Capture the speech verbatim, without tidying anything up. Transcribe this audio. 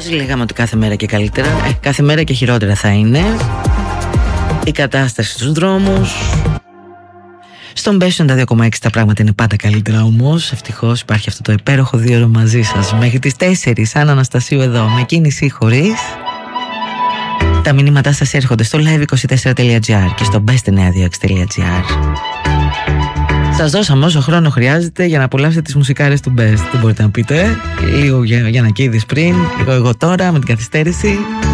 Λέγαμε ότι κάθε μέρα και καλύτερα, ε, κάθε μέρα και χειρότερα θα είναι η κατάσταση στους δρόμους. Στον Best ενενήντα δύο κόμμα έξι τα πράγματα είναι πάντα καλύτερα, όμως ευτυχώς υπάρχει αυτό το υπέροχο δύο ώρο μαζί σας μέχρι τις τέσσερις. Άννα Αναστασίου εδώ, με κίνηση ή χωρίς. Τα μηνύματά σας έρχονται στο live είκοσι τέσσερα τελεία τζι άρ και στο best εννιακόσια είκοσι έξι τελεία τζι άρ. Σας δώσαμε όσο χρόνο χρειάζεται για να απολαύσετε τις μουσικάρες του Best. Δεν μπορείτε να πείτε λίγο για, για να κοίδεις πριν, λίγο εγώ τώρα με την καθυστέρηση.